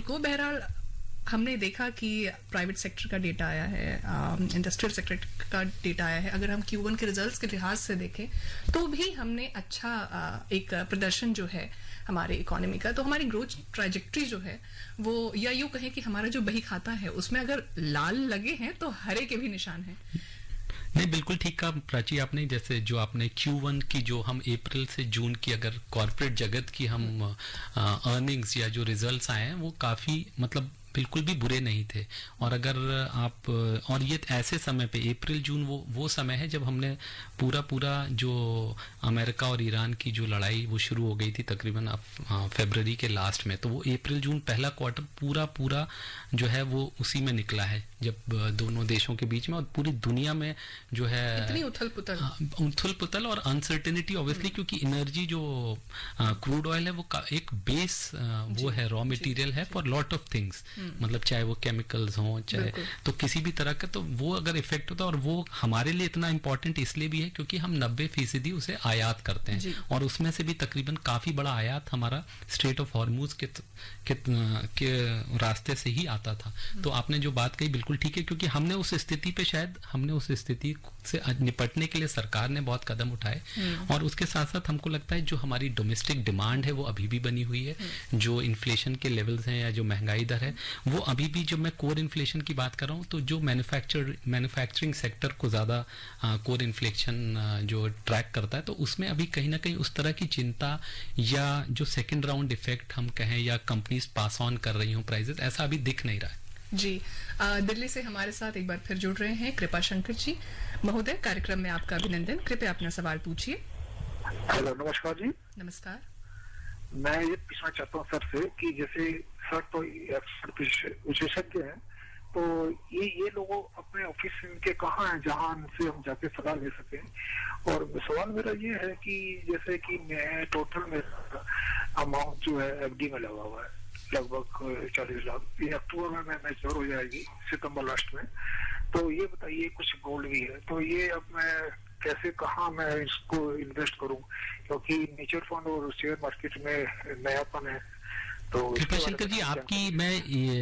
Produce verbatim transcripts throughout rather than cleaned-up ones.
को। बहरहाल हमने देखा कि प्राइवेट सेक्टर का डेटा आया है, इंडस्ट्रियल सेक्टर का डेटा आया है। अगर हम क्यू वन के रिजल्ट्स के लिहाज से देखें तो भी हमने अच्छा uh, एक प्रदर्शन जो है हमारे इकोनॉमी का। तो हमारी ग्रोथ ट्रैजेक्टरी जो है वो, या यूं कहें कि हमारा जो बही खाता है उसमें अगर लाल लगे हैं तो हरे के भी निशान हैं। नहीं, बिल्कुल ठीक कहा प्राची आपने। जैसे जो आपने क्यू वन की, जो हम अप्रैल से जून की अगर कॉर्पोरेट जगत की हम अर्निंग्स या जो रिजल्ट्स आए हैं वो काफी मतलब बिल्कुल भी बुरे नहीं थे। और अगर आप, और ये ऐसे समय पे अप्रैल जून वो वो समय है जब हमने पूरा पूरा जो अमेरिका और ईरान की जो लड़ाई वो शुरू हो गई थी तकरीबन फरवरी के लास्ट में। तो वो अप्रैल जून पहला क्वार्टर पूरा पूरा जो है वो उसी में निकला है, जब दोनों देशों के बीच में और पूरी दुनिया में जो है इतनी उथल पुथल उथल पुथल और अनसर्टेनिटी ऑब्वियसली, क्योंकि एनर्जी जो क्रूड ऑयल है वो एक बेस वो है, रॉ मटेरियल है फॉर लॉट ऑफ थिंग्स। मतलब चाहे वो केमिकल्स हों, चाहे तो किसी भी तरह का, तो वो अगर इफेक्ट होता है, और वो हमारे लिए इतना इंपॉर्टेंट इसलिए भी है क्योंकि हम नब्बे फीसदी उसे आयात करते हैं, और उसमें से भी तकरीबन काफी बड़ा आयात हमारा स्ट्रेट ऑफ हॉर्मूज के, के, के रास्ते से ही आता था। तो आपने जो बात कही बिल्कुल ठीक है, क्योंकि हमने उस स्थिति पे शायद हमने उस स्थिति से निपटने के लिए सरकार ने बहुत कदम उठाए, और उसके साथ साथ हमको लगता है जो हमारी डोमेस्टिक डिमांड है वो अभी भी बनी हुई है। जो इन्फ्लेशन के लेवल्स हैं या जो महंगाई दर है वो अभी भी, जब मैं कोर इन्फ्लेशन की बात कर रहा हूँ तो जो मैन्युफैक्चर मैन्युफैक्चरिंग सेक्टर को ज्यादा कोर इन्फ्लेशन जो ट्रैक करता है, तो उसमें अभी कहीं ना कहीं उस तरह की चिंता या जो सेकेंड राउंड इफेक्ट हम कहें या कंपनीज पास ऑन कर रही हूँ प्राइजेस, ऐसा अभी दिख नहीं रहा है। जी, आ, दिल्ली से हमारे साथ एक बार फिर जुड़ रहे हैं कृपा शंकर जी। महोदय, कार्यक्रम में आपका अभिनंदन। कृपया अपना सवाल पूछिए। हेलो, नमस्कार जी। नमस्कार। मैं ये पूछना चाहता हूँ सर से कि जैसे सर तो एक्सपर्ट विशेषज्ञ हैं, तो ये ये लोगों अपने ऑफिस इनके कहाँ हैं जहाँ से हम जाके सलाह ले सकें। और सवाल मेरा ये है कि जैसे कि मैं टोटल मेरा अमाउंट जो है एफडी में लगा हुआ है लगभग चालीस लाख, ये अक्टूबर में मैच्योर हो जाएगी, सितंबर लास्ट में। तो ये बताइए, कुछ गोल्ड भी है, तो ये अब मैं कैसे, कहाँ मैं इसको इन्वेस्ट करूं, क्योंकि म्यूचुअल फंड और शेयर मार्केट में नयापन है। तो कृपा शंकर जी, आपकी मैं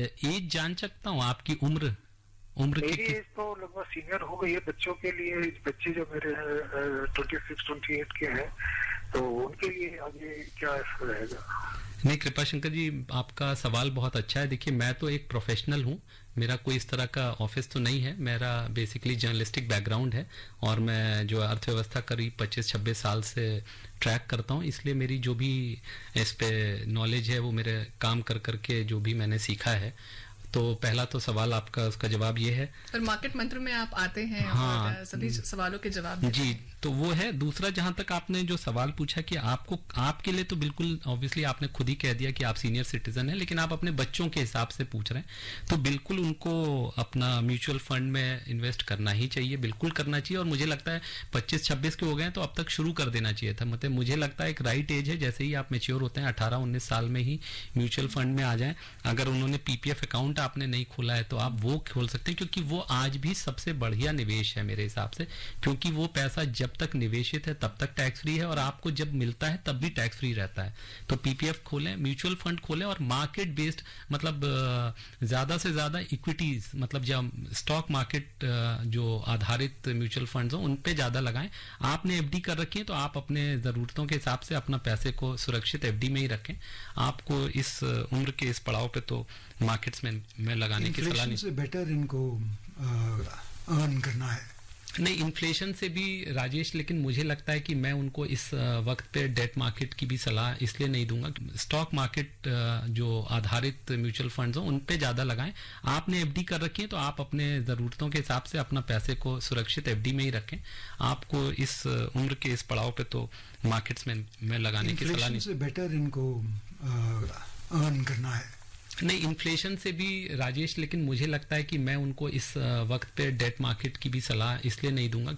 एज जान सकता हूँ, आपकी उम्र उम्र मेरी एज तो लगभग सीनियर हो गई है। बच्चों के लिए, बच्चे जो मेरे ट्वेंटी सिक्स ट्वेंटी एट के हैं, तो उनके लिए आगे क्या रहेगा? नहीं कृपा शंकर जी, आपका सवाल बहुत अच्छा है। देखिए, मैं तो एक प्रोफेशनल हूँ, मेरा कोई इस तरह का ऑफिस तो नहीं है। मेरा बेसिकली जर्नलिस्टिक बैकग्राउंड है और मैं जो अर्थव्यवस्था करीब पच्चीस छब्बीस साल से ट्रैक करता हूँ, इसलिए मेरी जो भी इस पे नॉलेज है वो मेरे काम कर करके जो भी मैंने सीखा है। तो पहला तो सवाल आपका, उसका जवाब ये है। और मार्केट मंत्र में आप आते हैं, हाँ, और सभी सवालों के जवाब देते जी, हैं। तो वो है। दूसरा, जहां तक आपने जो सवाल पूछा कि आपको, आपके लिए तो बिल्कुल ऑब्वियसली आपने खुद ही कह दिया कि आप सीनियर सिटीजन हैं, लेकिन आप अपने बच्चों के हिसाब से पूछ रहे हैं, तो बिल्कुल उनको अपना म्यूचुअल फंड में इन्वेस्ट करना ही चाहिए, बिल्कुल करना चाहिए। और मुझे लगता है पच्चीस छब्बीस के हो गए तो अब तक शुरू कर देना चाहिए था। मतलब मुझे लगता है एक राइट एज है, जैसे ही आप मेच्योर होते हैं अठारह उन्नीस साल में ही म्यूचुअल फंड में आ जाएं। अगर उन्होंने पीपीएफ अकाउंट आपने नहीं खोला है तो आप वो खोल सकते हैं, क्योंकि वो आज भी सबसे बढ़िया निवेश है मेरे हिसाब से, क्योंकि वो पैसा जब तक निवेशित है तब तक टैक्स फ्री है, और आपको जब मिलता है तब भी टैक्स फ्री रहता है। तो पीपीएफ खोलें, म्यूचुअल फंड खोलें, और मार्केट बेस्ड, मतलब ज्यादा से ज्यादा इक्विटीज, मतलब जब स्टॉक मार्केट जो आधारित म्यूचुअल फंड्स हो उन पे ज्यादा लगाएं। आपने एफडी कर रखी है तो आप अपने जरूरतों के हिसाब से अपना पैसे को सुरक्षित एफडी में ही रखें। आपको इस उम्र के इस पड़ाव पे तो मार्केट्स में में लगाने की सलाह नहीं। से बेटर इनको अर्न करना है। नहीं, इन्फ्लेशन से भी राजेश, लेकिन मुझे लगता है कि मैं उनको इस वक्त पे डेट मार्केट की भी सलाह इसलिए नहीं दूंगा। स्टॉक मार्केट जो आधारित म्यूचुअल फंड्स हो उन पे ज्यादा लगाएं। आपने एफडी कर रखी है तो आप अपने जरूरतों के हिसाब से अपना पैसे को सुरक्षित एफडी में ही रखें। आपको इस उम्र के इस पड़ाव पे तो मार्केट्स में में लगाने की सलाह नहीं। से बेटर इनको अर्न करना है। नहीं, इन्फ्लेशन से भी राजेश, लेकिन मुझे लगता है कि मैं उनको इस वक्त पे डेट मार्केट की भी सलाह इसलिए नहीं दूंगा।